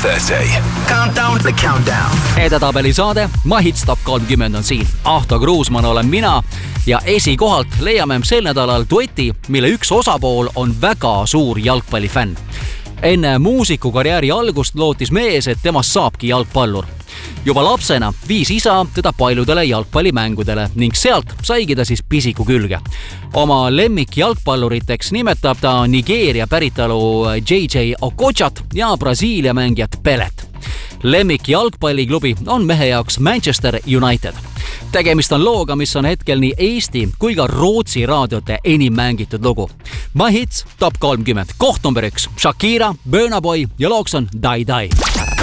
30. Countdown, the countdown. Edetabeli saade Mahits Top 30 on siin. Ahto Kruusmann olen mina ja esikohalt leiame sel nädalal dueti, mille üks osapool on väga suur jalgpallifänn. Enne muusikukarjääri algust lootis mees, et temast saabki jalgpallur. Juba lapsena viis isa teda paljudele jalgpallimängudele ning sealt saigi ta siis pisiku külge. Oma lemmik jalgpalluriteks nimetab ta Nigeeria päritolu JJ Okochat ja Brasiilia mängijat Pelet. Lemmik jalgpalliklubi on mehe jaoks Manchester United. Tegemist on looga, mis on hetkel nii Eesti kui ka Rootsi raadiote enim mängitud lugu. Mahits Top 30, koht number 1, Shakira, Burna Boy ja looks on Die Die.